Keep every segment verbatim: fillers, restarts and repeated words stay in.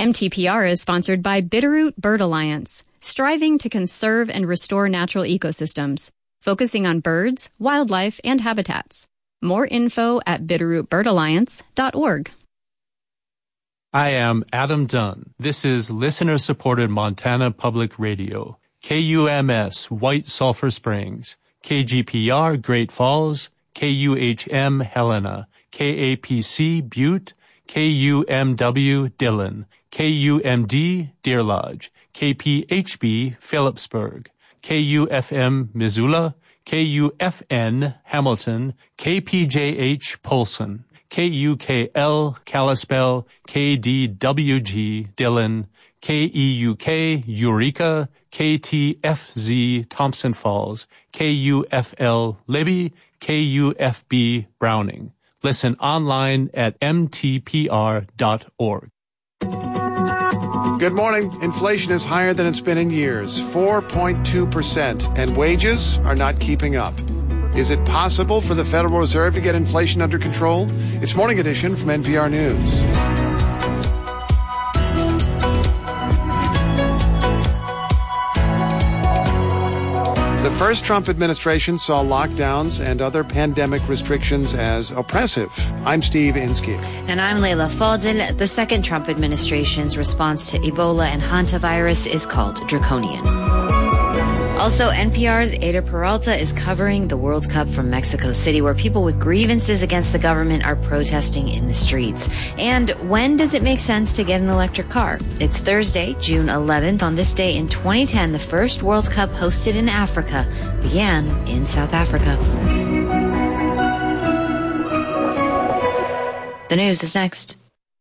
M T P R is sponsored by Bitterroot Bird Alliance, striving to conserve and restore natural ecosystems, focusing on birds, wildlife, and habitats. More info at bitterroot bird alliance dot org. I am Adam Dunn. This is listener-supported Montana Public Radio. K U M S, White Sulphur Springs. K G P R, Great Falls. K U H M, Helena. K A P C, Butte. K U M W, Dillon. K U M D, Deer Lodge. K P H B, Phillipsburg. K U F M, Missoula. K U F N, Hamilton. K P J H, Polson. K U K L, Kalispell. K D W G, Dillon. K E U K, Eureka. K T F Z, Thompson Falls. K U F L, Libby. K U F B, Browning. Listen online at m t p r dot org. Good morning. Inflation is higher than it's been in years, four point two percent, and wages are not keeping up. Is it possible for the Federal Reserve to get inflation under control? It's Morning Edition from N P R News. The first Trump administration saw lockdowns and other pandemic restrictions as oppressive. I'm Steve Inskeep. And I'm Leila Fadel. The second Trump administration's response to Ebola and hantavirus is called draconian. Also, N P R's Ada Peralta is covering the World Cup from Mexico City, where people with grievances against the government are protesting in the streets. And when does it make sense to get an electric car? It's Thursday, June eleventh. On this day in twenty ten, the first World Cup hosted in Africa began in South Africa. The news is next.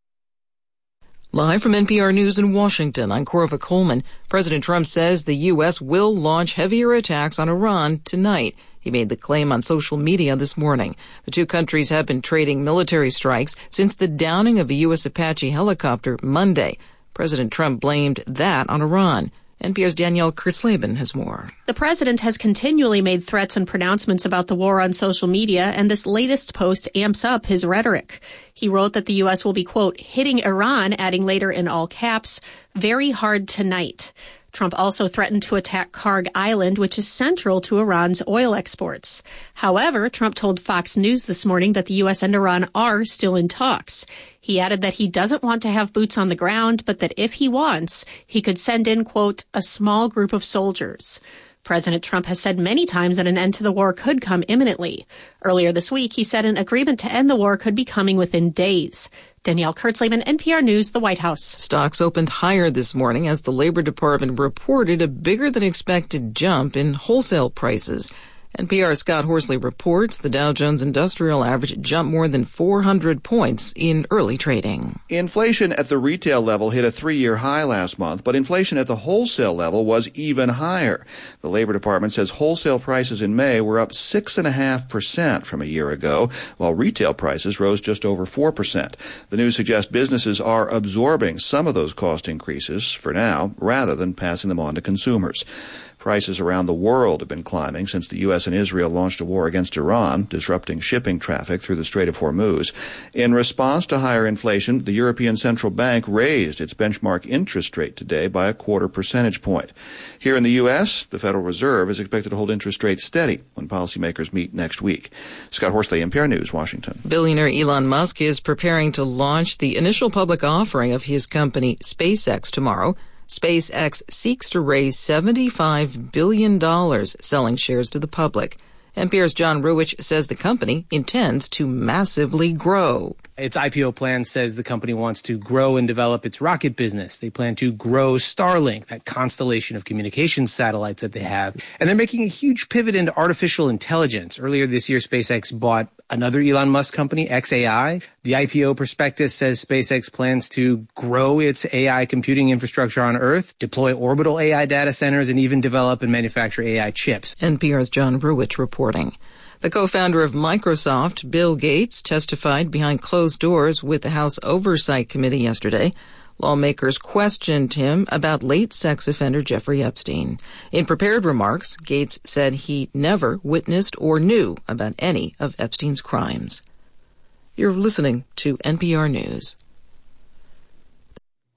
Live from N P R News in Washington, I'm Corva Coleman. President Trump says the U S will launch heavier attacks on Iran tonight. He made the claim on social media this morning. The two countries have been trading military strikes since the downing of a U S Apache helicopter Monday. President Trump blamed that on Iran. N P R's Danielle Kurtzleben has more. The president has continually made threats and pronouncements about the war on social media, and this latest post amps up his rhetoric. He wrote that the U S will be, quote, hitting Iran, adding later in all caps, very hard tonight. Trump also threatened to attack Karg Island, which is central to Iran's oil exports. However, Trump told Fox News this morning that the U S and Iran are still in talks. He added that he doesn't want to have boots on the ground, but that if he wants, he could send in, quote, a small group of soldiers. President Trump has said many times that an end to the war could come imminently. Earlier this week, he said an agreement to end the war could be coming within days. Danielle Kurtzleben, N P R News, the White House. Stocks opened higher this morning as the Labor Department reported a bigger than expected jump in wholesale prices. N P R's Scott Horsley reports the Dow Jones Industrial Average jumped more than four hundred points in early trading. Inflation at the retail level hit a three-year high last month, but inflation at the wholesale level was even higher. The Labor Department says wholesale prices in May were up six point five percent from a year ago, while retail prices rose just over four percent. The news suggests businesses are absorbing some of those cost increases for now, rather than passing them on to consumers. Prices around the world have been climbing since the U S and Israel launched a war against Iran, disrupting shipping traffic through the Strait of Hormuz. In response to higher inflation, the European Central Bank raised its benchmark interest rate today by a quarter percentage point. Here in the U S, the Federal Reserve is expected to hold interest rates steady when policymakers meet next week. Scott Horsley, N P R News, Washington. Billionaire Elon Musk is preparing to launch the initial public offering of his company SpaceX tomorrow. SpaceX seeks to raise seventy-five billion dollars selling shares to the public. N P R's John Ruwitch says the company intends to massively grow. Its I P O plan says the company wants to grow and develop its rocket business. They plan to grow Starlink, that constellation of communications satellites that they have. And they're making a huge pivot into artificial intelligence. Earlier this year, SpaceX bought another Elon Musk company, X A I. The I P O prospectus says SpaceX plans to grow its A I computing infrastructure on Earth, deploy orbital A I data centers, and even develop and manufacture A I chips. N P R's John Ruwitch reporting. The co-founder of Microsoft, Bill Gates, testified behind closed doors with the House Oversight Committee yesterday. Lawmakers questioned him about late sex offender Jeffrey Epstein. In prepared remarks, Gates said he never witnessed or knew about any of Epstein's crimes. You're listening to N P R News.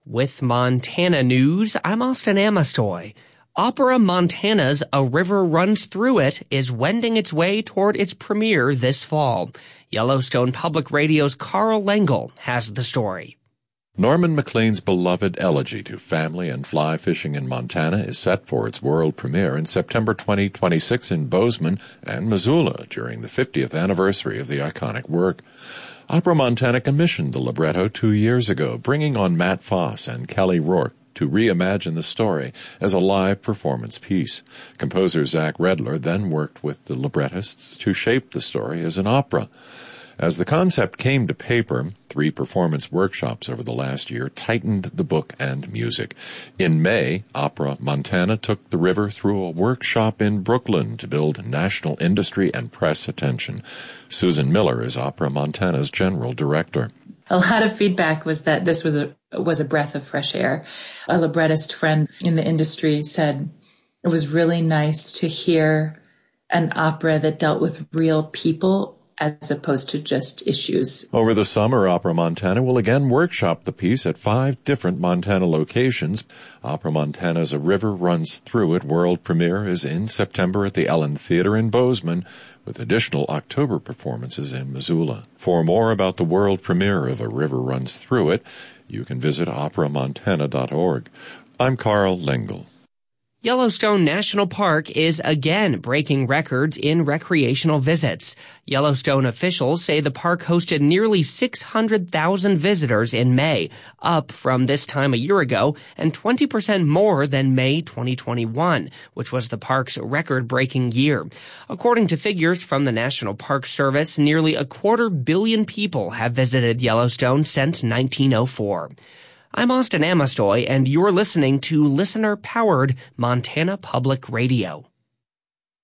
With Montana news, I'm Austin Amestoy. Opera Montana's A River Runs Through It is wending its way toward its premiere this fall. Yellowstone Public Radio's Carl Lengel has the story. Norman Maclean's beloved elegy to family and fly fishing in Montana is set for its world premiere in September twenty twenty-six in Bozeman and Missoula during the fiftieth anniversary of the iconic work. Opera Montana commissioned the libretto two years ago, bringing on Matt Foss and Kelly Rourke to reimagine the story as a live performance piece. Composer Zach Redler then worked with the librettists to shape the story as an opera. As the concept came to paper, three performance workshops over the last year tightened the book and music. In May, Opera Montana took the river through a workshop in Brooklyn to build national industry and press attention. Susan Miller is Opera Montana's general director. A lot of feedback was that this was a was a breath of fresh air. A librettist friend in the industry said it was really nice to hear an opera that dealt with real people as opposed to just issues. Over the summer, Opera Montana will again workshop the piece at five different Montana locations. Opera Montana's A River Runs Through It world premiere is in September at the Ellen Theater in Bozeman, with additional October performances in Missoula. For more about the world premiere of A River Runs Through It, you can visit opera montana dot org. I'm Carl Lengel. Yellowstone National Park is again breaking records in recreational visits. Yellowstone officials say the park hosted nearly six hundred thousand visitors in May, up from this time a year ago, and twenty percent more than May twenty twenty-one, which was the park's record-breaking year. According to figures from the National Park Service, nearly a quarter billion people have visited Yellowstone since nineteen oh four. I'm Austin Amestoy, and you're listening to listener-powered Montana Public Radio.